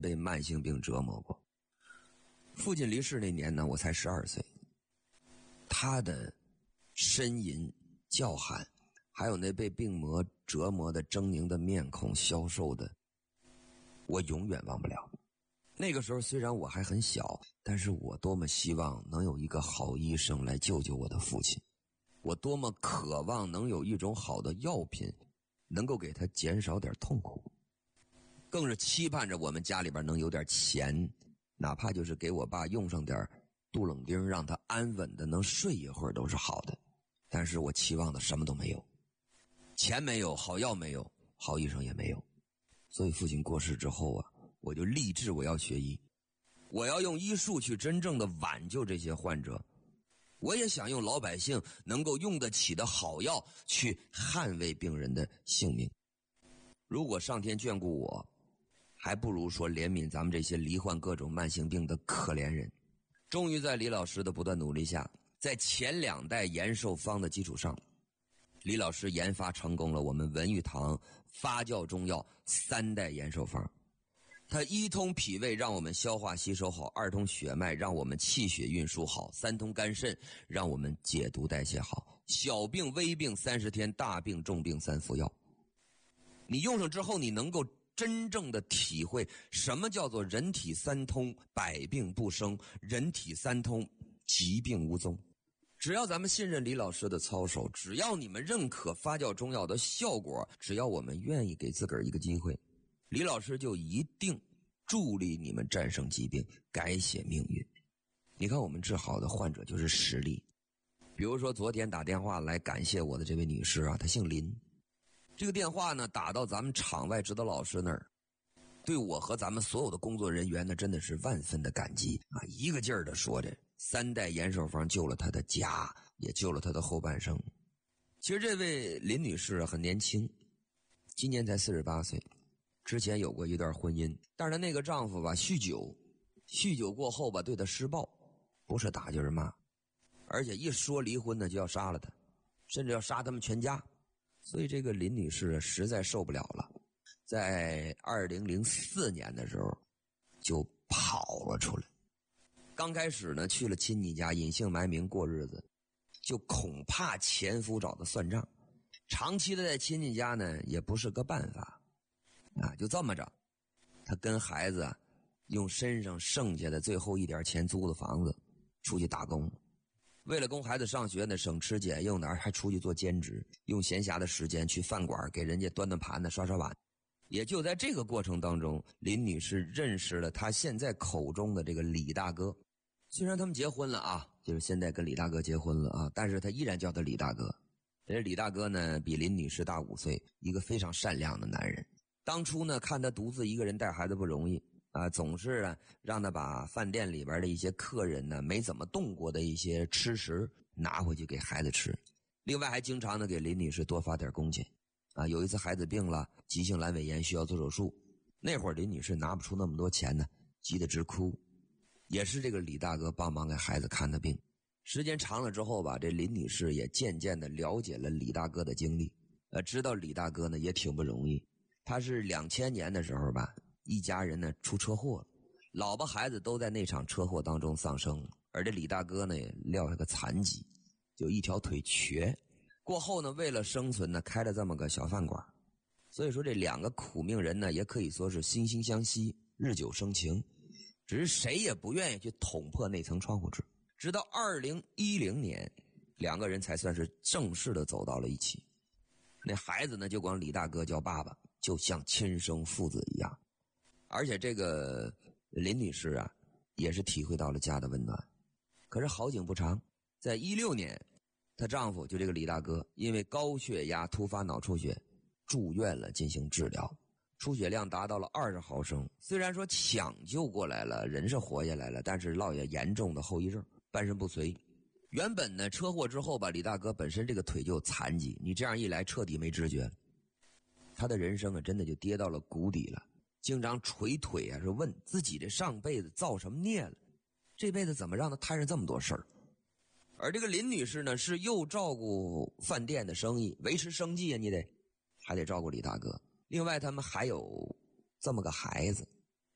被慢性病折磨过。父亲离世那年呢，我才12岁。他的呻吟、叫喊，还有那被病魔折磨的狰狞的面孔、消瘦的，我永远忘不了。那个时候虽然我还很小，但是我多么希望能有一个好医生来救救我的父亲，我多么渴望能有一种好的药品能够给他减少点痛苦，更是期盼着我们家里边能有点钱，哪怕就是给我爸用上点杜冷丁，让他安稳的能睡一会儿都是好的。但是我期望的什么都没有，钱没有，好药没有，好医生也没有。所以父亲过世之后啊，我就立志我要学医，我要用医术去真正的挽救这些患者，我也想用老百姓能够用得起的好药去捍卫病人的性命。如果上天眷顾我，还不如说怜悯咱们这些罹患各种慢性病的可怜人。终于在李老师的不断努力下，在前2代延寿方的基础上，李老师研发成功了我们文玉堂发酵中药3代延寿方。它1通脾胃，让我们消化吸收好；2通血脉，让我们气血运输好；3通肝肾，让我们解毒代谢好。小病微病30天，大病重病3服药。你用上之后，你能够真正的体会什么叫做人体3通，百病不生；人体3通，疾病无踪。只要咱们信任李老师的操守，只要你们认可发酵中药的效果，只要我们愿意给自个儿一个机会，李老师就一定助力你们战胜疾病，改写命运。你看我们治好的患者就是实例。比如说昨天打电话来感谢我的这位女士啊，她姓林。这个电话呢打到咱们场外指导老师那儿，对我和咱们所有的工作人员呢真的是万分的感激啊！一个劲儿的说着3代延寿方救了她的家，也救了她的后半生。其实这位林女士很年轻，今年才48岁，之前有过一段婚姻，但是她那个丈夫吧酗酒过后吧对她施暴，不是打就是骂，而且一说离婚呢就要杀了她，甚至要杀他们全家。所以这个林女士实在受不了了，在2004年的时候就跑了出来。刚开始呢去了亲戚家隐姓埋名过日子，就恐怕前夫找她算账，长期的在亲戚家呢也不是个办法啊。就这么着，她跟孩子用身上剩下的最后一点钱租的房子出去打工，为了供孩子上学呢，省吃俭用的，还出去做兼职，用闲暇的时间去饭馆给人家端端盘子刷刷碗。也就在这个过程当中，林女士认识了她现在口中的这个李大哥。虽然他们结婚了啊，就是现在跟李大哥结婚了啊，但是她依然叫他李大哥。这李大哥呢比林女士大5岁，一个非常善良的男人。当初呢看他独自一个人带孩子不容易啊，总是让他把饭店里边的一些客人呢没怎么动过的一些吃食拿回去给孩子吃，另外还经常的给林女士多发点工钱啊。有一次孩子病了，急性阑尾炎需要做手术，那会儿林女士拿不出那么多钱呢，急得直哭，也是这个李大哥帮忙给孩子看的病。时间长了之后吧，这林女士也渐渐的了解了李大哥的经历，知道李大哥呢也挺不容易。他是2000年的时候吧，一家人呢出车祸了，老婆孩子都在那场车祸当中丧生，而这李大哥呢也撂下个残疾，就一条腿瘸。过后呢为了生存呢开了这么个小饭馆。所以说这2个苦命人呢也可以说是惺惺相惜，日久生情，只是谁也不愿意去捅破那层窗户纸。直到2010年2个人才算是正式的走到了一起。那孩子呢就管李大哥叫爸爸，就像亲生父子一样。而且这个林女士啊也是体会到了家的温暖。可是好景不长，在16年她丈夫就这个李大哥因为高血压突发脑出血住院了进行治疗，出血量达到了20毫升。虽然说抢救过来了，人是活下来了，但是落下严重的后遗症，半身不遂。原本呢车祸之后吧，李大哥本身这个腿就有残疾，你这样一来彻底没知觉，他的人生啊真的就跌到了谷底了。经常捶腿啊，是问自己这上辈子造什么孽了，这辈子怎么让他摊上这么多事儿。而这个林女士呢是又照顾饭店的生意，维持生计啊，你还得照顾李大哥。另外他们还有这么个孩子，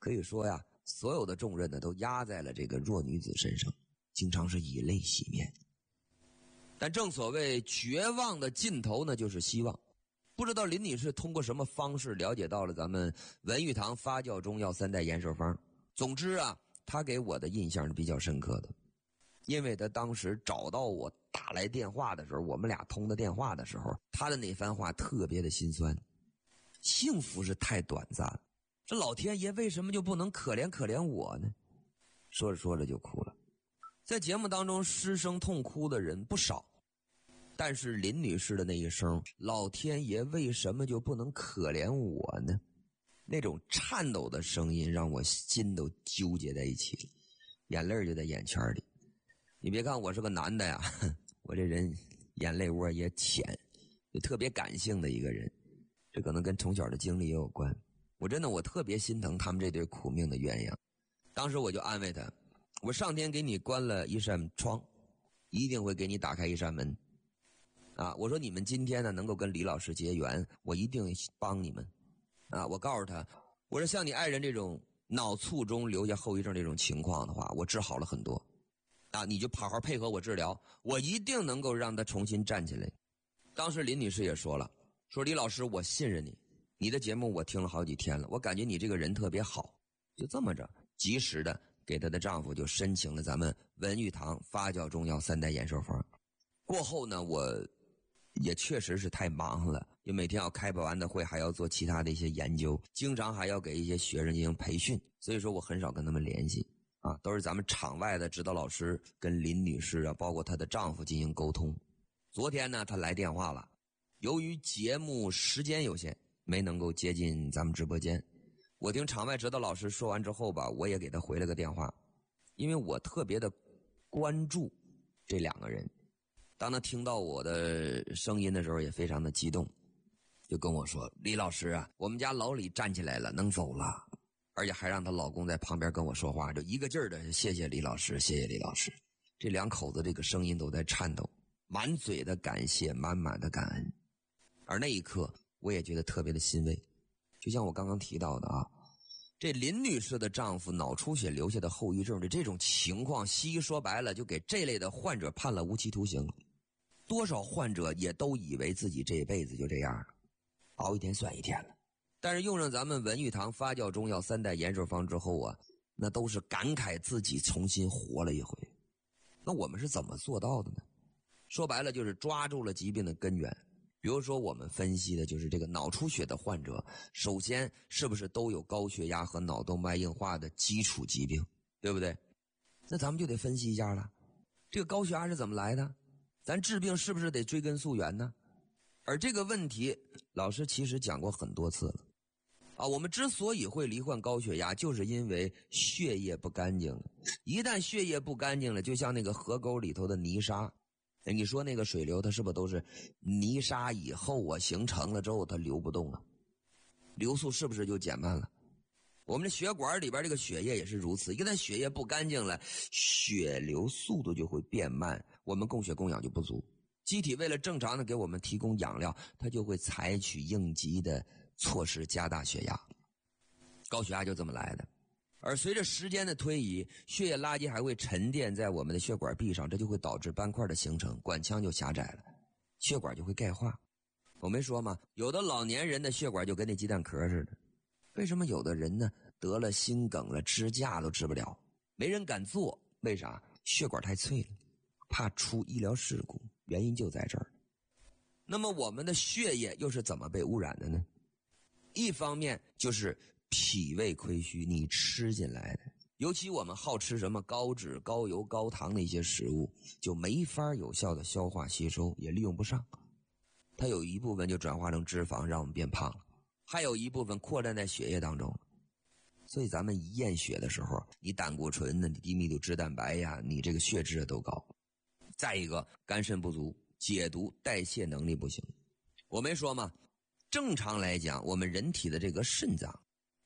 可以说呀，所有的重任呢都压在了这个弱女子身上，经常是以泪洗面。但正所谓绝望的尽头呢就是希望。不知道林女士通过什么方式了解到了咱们文玉堂发酵中药3代延寿方。总之啊，她给我的印象是比较深刻的，因为她当时找到我打来电话的时候，我们俩通的电话的时候，她的那番话特别的心酸。幸福是太短暂了，这老天爷为什么就不能可怜可怜我呢？说着说着就哭了。在节目当中失声痛哭的人不少，但是林女士的那一声老天爷为什么就不能可怜我呢，那种颤抖的声音让我心都纠结在一起了，眼泪就在眼圈里。你别看我是个男的呀，我这人眼泪窝也浅，就特别感性的一个人，这可能跟从小的经历也有关。我特别心疼他们这对苦命的鸳鸯。当时我就安慰他，我上天给你关了一扇窗，一定会给你打开一扇门啊！我说你们今天呢能够跟李老师结缘，我一定帮你们啊！我告诉他，我说像你爱人这种脑卒中留下后遗症这种情况的话，我治好了很多啊！你就好好配合我治疗，我一定能够让他重新站起来。当时林女士也说了，说李老师我信任你，你的节目我听了好几天了，我感觉你这个人特别好。就这么着及时的给她的丈夫就申请了咱们文玉堂发酵中药3代延寿方。过后呢，我也确实是太忙了，就每天要开不完的会，还要做其他的一些研究，经常还要给一些学生进行培训，所以说我很少跟他们联系啊，都是咱们场外的指导老师跟林女士啊，包括她的丈夫进行沟通。昨天呢，她来电话了，由于节目时间有限，没能够接进咱们直播间。我听场外指导老师说完之后吧，我也给他回了个电话，因为我特别的关注这2个人。当他听到我的声音的时候也非常的激动，就跟我说，李老师啊，我们家老李站起来了，能走了，而且还让她老公在旁边跟我说话，就一个劲儿的谢谢李老师，谢谢李老师。这2口子这个声音都在颤抖，满嘴的感谢，满满的感恩。而那一刻我也觉得特别的欣慰。就像我刚刚提到的啊，这林女士的丈夫脑出血留下的后遗症的这种情况，西医说白了就给这类的患者判了无期徒刑。多少患者也都以为自己这辈子就这样了，熬一天算一天了。但是用上咱们文玉堂发酵中药3代延寿方之后啊，那都是感慨自己重新活了一回。那我们是怎么做到的呢？说白了就是抓住了疾病的根源。比如说我们分析的就是这个脑出血的患者，首先是不是都有高血压和脑动脉硬化的基础疾病，对不对？那咱们就得分析一下了，这个高血压是怎么来的？咱治病是不是得追根溯源呢？而这个问题老师其实讲过很多次了啊，我们之所以会罹患高血压，就是因为血液不干净了。一旦血液不干净了，就像那个河沟里头的泥沙，你说那个水流它是不是都是泥沙以后啊形成了之后它流不动了，流速是不是就减慢了？我们的血管里边这个血液也是如此，一旦血液不干净了，血流速度就会变慢，我们供血供氧就不足。机体为了正常的给我们提供养料，它就会采取应急的措施加大血压。高血压就这么来的。而随着时间的推移，血液垃圾还会沉淀在我们的血管壁上，这就会导致斑块的形成，管腔就狭窄了，血管就会钙化。我没说吗？有的老年人的血管就跟那鸡蛋壳似的。为什么有的人呢得了心梗了，支架都治不了，没人敢做？为啥？血管太脆了，怕出医疗事故，原因就在这儿。那么我们的血液又是怎么被污染的呢？一方面就是脾胃亏虚，你吃进来的，尤其我们好吃什么高脂高油高糖的一些食物，就没法有效的消化吸收，也利用不上，它有一部分就转化成脂肪让我们变胖了，还有一部分扩散在血液当中。所以咱们一验血的时候，你胆固醇呢，你低密度脂蛋白呀，你这个血脂都高。再一个，肝肾不足，解毒代谢能力不行。我没说吗？正常来讲，我们人体的这个肾脏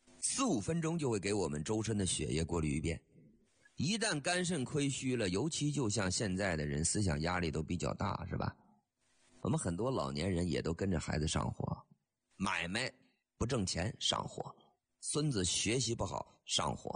4-5分钟就会给我们周身的血液过滤一遍。一旦肝肾亏虚了，尤其就像现在的人思想压力都比较大，是吧？我们很多老年人也都跟着孩子上火，买卖不挣钱上火， 孙子学习不好上火。